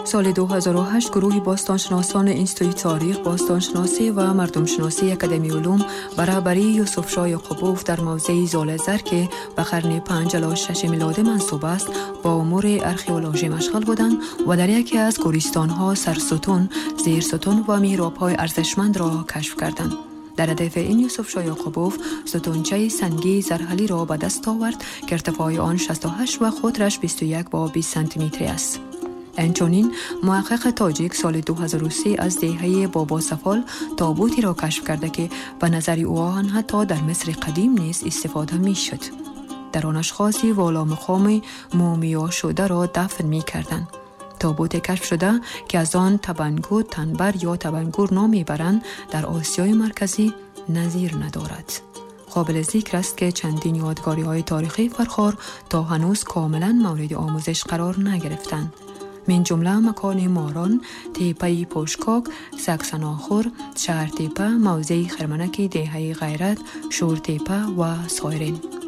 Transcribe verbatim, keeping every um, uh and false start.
سال دو هزار و هشت گروهی باستانشناسان انستیتوی تاریخ، باستانشناسی و مردمشناسی اکادمی علوم به رهبری یوسف شاه یعقوبوف در موضع زالزر که به قرن پنج الی شش میلادی منسوب است، با امور ارخئولوژی مشغول بودند و در یکی از گوریستان‌ها سرستون، زیرستون و میراب‌های ارزشمند را کشف کردند. در هدف این یوسف شاه یعقوبوف ستونچه سنگی زرحلی را به دست آورد که ارتفاع آن شصت و هشت و قطرش بیست و یک با بیست سانتی متری است. انچونین محقق تاجیک سال دو هزار و سه از دهه بابا سفال تابوتی را کشف کرده که به نظر او آن حتی در مصر قدیم نیز استفاده می شد. در آن اشخاصی والا مقام مومیا شده را دفن می کردند. تابوت کشف شده که از آن تبنگو تنبر یا تبنگور نام میبرند در آسیای مرکزی نظیر ندارد. قابل ذکر است که چندین یادگاری های تاریخی فرخار تا هنوز کاملا مورد آموزش قرار نگرفتند. من جمله مکان ماران، تیپه پوشکاک، سکسناخور، شهر تیپه، موضع خرمنک دهه غیرت، شور تیپه و سایرین.